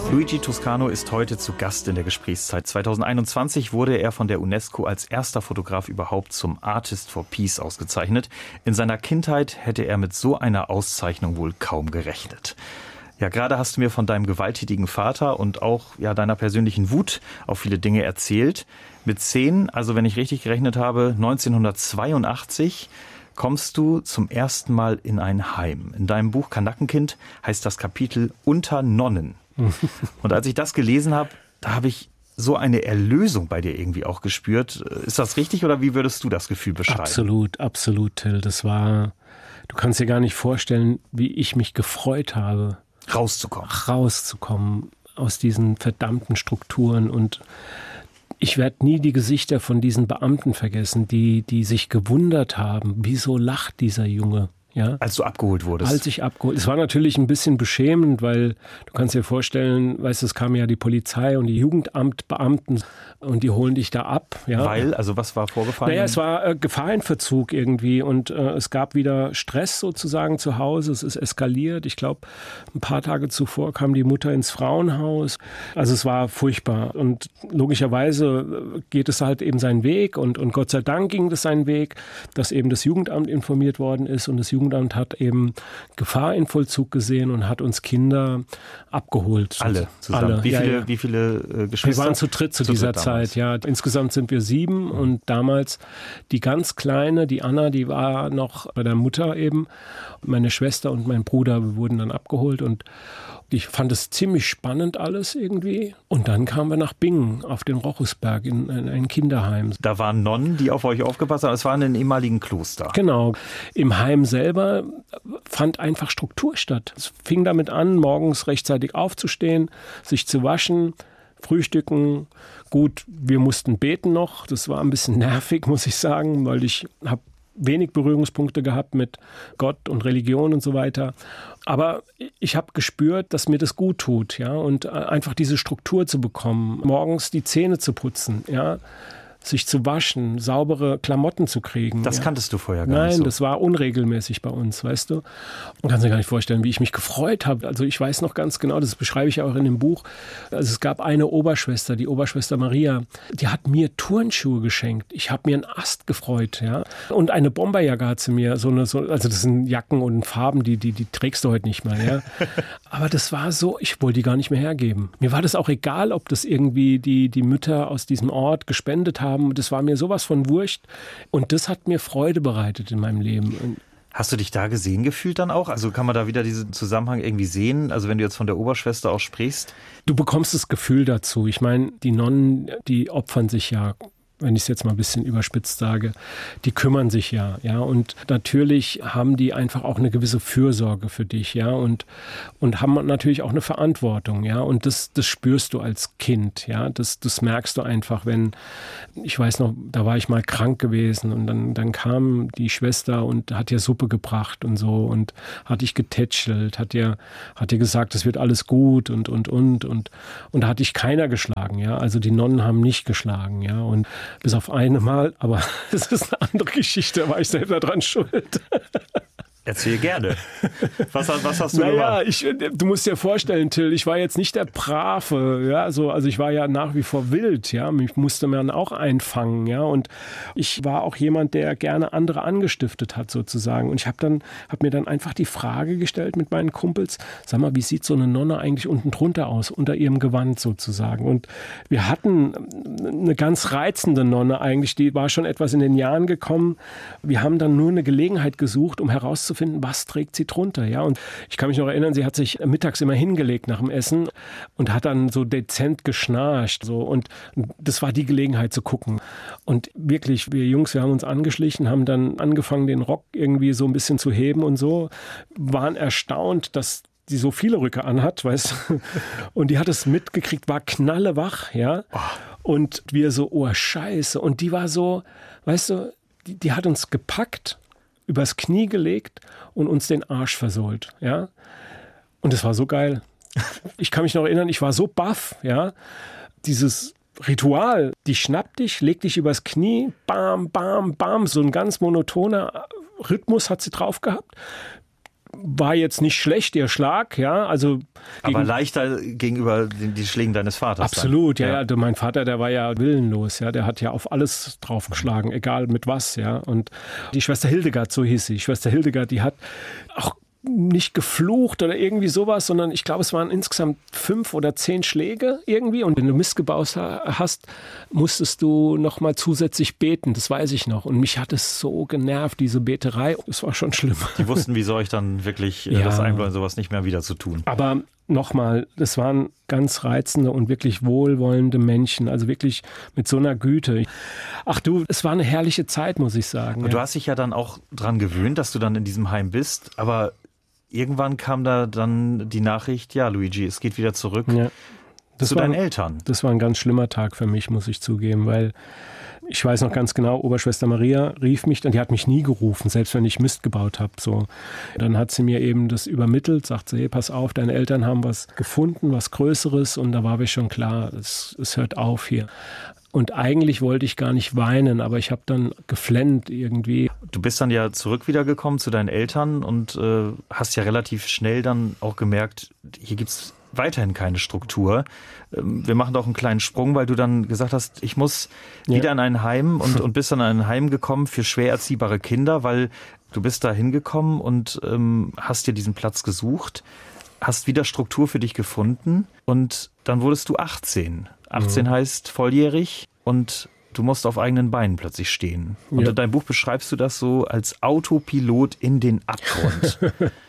Luigi Toscano ist heute zu Gast in der Gesprächszeit. 2021 wurde er von der UNESCO als erster Fotograf überhaupt zum Artist for Peace ausgezeichnet. In seiner Kindheit hätte er mit so einer Auszeichnung wohl kaum gerechnet. Ja, gerade hast du mir von deinem gewalttätigen Vater und auch deiner persönlichen Wut auf viele Dinge erzählt. Mit 10, also wenn ich richtig gerechnet habe, 1982, kommst du zum ersten Mal in ein Heim. In deinem Buch Kanackenkind heißt das Kapitel Unter Nonnen. Und als ich das gelesen habe, da habe ich so eine Erlösung bei dir irgendwie auch gespürt. Ist das richtig oder wie würdest du das Gefühl beschreiben? Absolut, absolut, Till. Du kannst dir gar nicht vorstellen, wie ich mich gefreut habe. Rauszukommen aus diesen verdammten Strukturen. Und ich werde nie die Gesichter von diesen Beamten vergessen, die sich gewundert haben, wieso lacht dieser Junge? Ja. Als du abgeholt wurdest? Als ich abgeholt. Es war natürlich ein bisschen beschämend, weil du kannst dir vorstellen, es kam ja die Polizei und die Jugendamtbeamten und die holen dich da ab. Ja. Weil? Also was war vorgefallen? Naja, es war Gefahrenverzug irgendwie und es gab wieder Stress sozusagen zu Hause. Es ist eskaliert. Ich glaube, ein paar Tage zuvor kam die Mutter ins Frauenhaus. Also es war furchtbar und logischerweise geht es halt eben seinen Weg und Gott sei Dank ging es seinen Weg, dass eben das Jugendamt informiert worden ist und das Jugendamt hat eben Gefahr in Vollzug gesehen und hat uns Kinder abgeholt. Alle zusammen? Ja. Wie viele Geschwister? Wir waren zu dritt zu dieser Zeit, ja. Insgesamt sind wir 7 und damals die ganz Kleine, die Anna, die war noch bei der Mutter eben. Meine Schwester und mein Bruder, wir wurden dann abgeholt und ich fand es ziemlich spannend alles irgendwie. Und dann kamen wir nach Bingen auf den Rochusberg in ein Kinderheim. Da waren Nonnen, die auf euch aufgepasst haben. Es war in einem ehemaligen Kloster. Genau. Im Heim selber fand einfach Struktur statt. Es fing damit an, morgens rechtzeitig aufzustehen, sich zu waschen, frühstücken. Gut, wir mussten beten noch. Das war ein bisschen nervig, muss ich sagen, weil ich habe wenig Berührungspunkte gehabt mit Gott und Religion und so weiter. Aber ich habe gespürt, dass mir das gut tut, ja, und einfach diese Struktur zu bekommen, morgens die Zähne zu putzen, ja, sich zu waschen, saubere Klamotten zu kriegen. Das kanntest du vorher gar nicht so? Nein, das war unregelmäßig bei uns, weißt du. Und kannst dir gar nicht vorstellen, wie ich mich gefreut habe. Also ich weiß noch ganz genau, das beschreibe ich auch in dem Buch. Also es gab eine Oberschwester, die Oberschwester Maria, die hat mir Turnschuhe geschenkt. Ich habe mir einen Ast gefreut, ja. Und eine Bomberjacke hat sie mir, also das sind Jacken und Farben, die trägst du heute nicht mehr, ja. Aber das war so, ich wollte die gar nicht mehr hergeben. Mir war das auch egal, ob das irgendwie die Mütter aus diesem Ort gespendet haben. Das war mir sowas von wurscht und das hat mir Freude bereitet in meinem Leben. Hast du dich da gesehen gefühlt dann auch? Also kann man da wieder diesen Zusammenhang irgendwie sehen? Also wenn du jetzt von der Oberschwester auch sprichst? Du bekommst das Gefühl dazu. Ich meine, die Nonnen, die opfern sich ja, wenn ich es jetzt mal ein bisschen überspitzt sage, die kümmern sich ja, und natürlich haben die einfach auch eine gewisse Fürsorge für dich, ja, und haben natürlich auch eine Verantwortung, ja, und das spürst du als Kind, ja, das merkst du einfach, wenn, ich weiß noch, da war ich mal krank gewesen und dann kam die Schwester und hat dir Suppe gebracht und so und hat dich getätschelt, hat dir gesagt, es wird alles gut und da hat dich keiner geschlagen, ja, also die Nonnen haben nicht geschlagen, ja, und bis auf eine Mal, aber das ist eine andere Geschichte, da war ich selber dran schuld. Erzähl gerne. Was hast du gemacht? Du musst dir vorstellen, Till, ich war jetzt nicht der Brave, ja, also ich war ja nach wie vor wild, ja, mich musste man auch einfangen, ja, und ich war auch jemand, der gerne andere angestiftet hat sozusagen und ich habe mir dann einfach die Frage gestellt mit meinen Kumpels, sag mal, wie sieht so eine Nonne eigentlich unten drunter aus, unter ihrem Gewand sozusagen, und wir hatten eine ganz reizende Nonne eigentlich, die war schon etwas in den Jahren gekommen, wir haben dann nur eine Gelegenheit gesucht, um herauszufinden, was trägt sie drunter, ja. Und ich kann mich noch erinnern, sie hat sich mittags immer hingelegt nach dem Essen und hat dann so dezent geschnarcht, so. Und das war die Gelegenheit zu gucken. Und wirklich, wir Jungs, wir haben uns angeschlichen, haben dann angefangen, den Rock irgendwie so ein bisschen zu heben und so, waren erstaunt, dass die so viele Röcke anhat, weißt du. Und die hat es mitgekriegt, war knallewach, ja. Und wir so, oh Scheiße. Und die war so, weißt du, die hat uns gepackt, übers Knie gelegt und uns den Arsch versohlt, ja. Und es war so geil. Ich kann mich noch erinnern, ich war so baff, ja. Dieses Ritual, die schnappt dich, legt dich übers Knie, bam, bam, bam, so ein ganz monotoner Rhythmus hat sie drauf gehabt. war jetzt nicht schlecht, ihr Schlag, ja, also. Aber leichter gegenüber den Schlägen deines Vaters. Absolut, ja. Mein Vater, der war ja willenlos, ja, der hat ja auf alles draufgeschlagen, egal mit was, ja. Und die Schwester Hildegard, so hieß sie, Schwester Hildegard, die hat auch nicht geflucht oder irgendwie sowas, sondern ich glaube, es waren insgesamt 5 oder 10 Schläge irgendwie. Und wenn du Mist gebaut hast, musstest du nochmal zusätzlich beten. Das weiß ich noch. Und mich hat es so genervt, diese Beterei. Das war schon schlimm. Die wussten, wie soll ich dann wirklich das einbläuen, sowas nicht mehr wieder zu tun. Aber nochmal, das waren ganz reizende und wirklich wohlwollende Menschen. Also wirklich mit so einer Güte. Ach du, es war eine herrliche Zeit, muss ich sagen. Und du hast dich ja dann auch dran gewöhnt, dass du dann in diesem Heim bist. Aber irgendwann kam da dann die Nachricht, ja, Luigi, es geht wieder zurück zu deinen Eltern. Das war ein ganz schlimmer Tag für mich, muss ich zugeben, weil ich weiß noch ganz genau, Oberschwester Maria rief mich, und die hat mich nie gerufen, selbst wenn ich Mist gebaut habe. So. Dann hat sie mir eben das übermittelt, sagt sie, hey, pass auf, deine Eltern haben was gefunden, was Größeres, und da war mir schon klar, es hört auf hier. Und eigentlich wollte ich gar nicht weinen, aber ich habe dann geflennt irgendwie. Du bist dann ja zurück wiedergekommen zu deinen Eltern und hast ja relativ schnell dann auch gemerkt, hier gibt's weiterhin keine Struktur. Wir machen doch einen kleinen Sprung, weil du dann gesagt hast, ich muss wieder in ein Heim und bist dann in ein Heim gekommen für schwer erziehbare Kinder, weil du bist da hingekommen und hast dir diesen Platz gesucht, hast wieder Struktur für dich gefunden und dann wurdest du 18. 18 heißt volljährig und du musst auf eigenen Beinen plötzlich stehen. Und in deinem Buch beschreibst du das so als Autopilot in den Abgrund.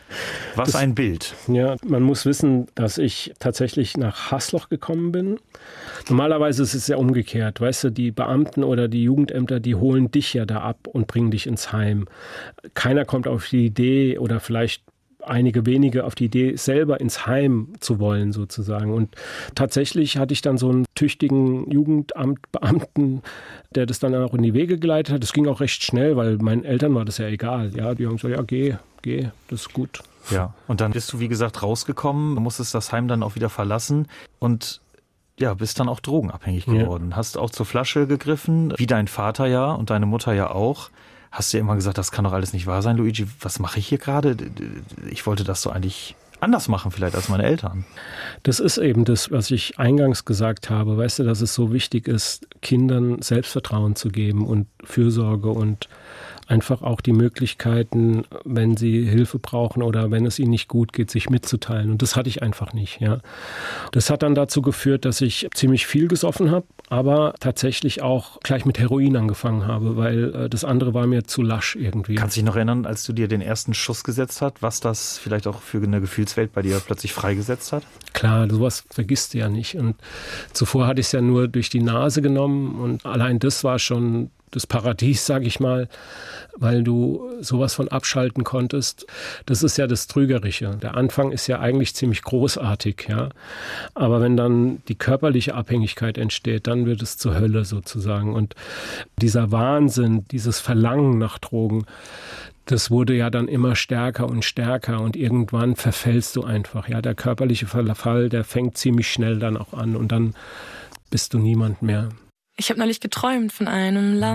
Was ein Bild. Ja, man muss wissen, dass ich tatsächlich nach Hasloch gekommen bin. Normalerweise ist es ja umgekehrt. Weißt du, die Beamten oder die Jugendämter, die holen dich ja da ab und bringen dich ins Heim. Keiner kommt auf die Idee oder vielleicht einige wenige auf die Idee, selber ins Heim zu wollen sozusagen. Und tatsächlich hatte ich dann so einen tüchtigen Jugendamtbeamten, der das dann auch in die Wege geleitet hat. Das ging auch recht schnell, weil meinen Eltern war das ja egal. Ja, die haben gesagt, ja, geh, das ist gut. Ja, und dann bist du, wie gesagt, rausgekommen, musstest das Heim dann auch wieder verlassen und ja, bist dann auch drogenabhängig geworden. Hast auch zur Flasche gegriffen, wie dein Vater ja und deine Mutter ja auch. Hast du ja immer gesagt, das kann doch alles nicht wahr sein, Luigi. Was mache ich hier gerade? Ich wollte das so eigentlich anders machen vielleicht als meine Eltern. Das ist eben das, was ich eingangs gesagt habe. Weißt du, dass es so wichtig ist, Kindern Selbstvertrauen zu geben und Fürsorge und einfach auch die Möglichkeiten, wenn sie Hilfe brauchen oder wenn es ihnen nicht gut geht, sich mitzuteilen. Und das hatte ich einfach nicht. Ja. Das hat dann dazu geführt, dass ich ziemlich viel gesoffen habe, aber tatsächlich auch gleich mit Heroin angefangen habe, weil das andere war mir zu lasch irgendwie. Kannst du dich noch erinnern, als du dir den ersten Schuss gesetzt hast, was das vielleicht auch für eine Gefühlswelt bei dir plötzlich freigesetzt hat? Klar, sowas vergisst du ja nicht. Und zuvor hatte ich es ja nur durch die Nase genommen und allein das war schon das Paradies, sage ich mal, weil du sowas von abschalten konntest. Das ist ja das Trügerische. Der Anfang ist ja eigentlich ziemlich großartig, ja. Aber wenn dann die körperliche Abhängigkeit entsteht, dann wird es zur Hölle sozusagen. Und dieser Wahnsinn, dieses Verlangen nach Drogen, das wurde ja dann immer stärker und stärker und irgendwann verfällst du einfach. Ja, der körperliche Verfall, der fängt ziemlich schnell dann auch an und dann bist du niemand mehr. Ich habe neulich geträumt von einem Land.